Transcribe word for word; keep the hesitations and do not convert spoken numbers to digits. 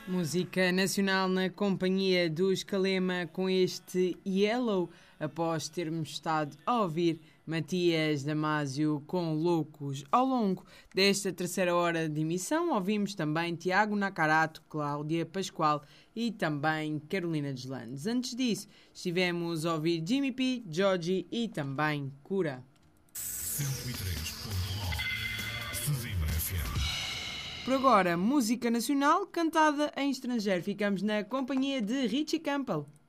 Música nacional na companhia dos Calema com este Yellow, após termos estado a ouvir Matias Damasio com Loucos. Ao longo desta terceira hora de emissão ouvimos também Tiago Nacarato, Cláudia Pascoal e também Carolina Deslandes. Antes disso estivemos a ouvir Jimmy P, Georgie e também Cura. cento e três ponto nove Sesimbra F M. Por agora, música nacional cantada em estrangeiro. Ficamos na companhia de Richie Campbell.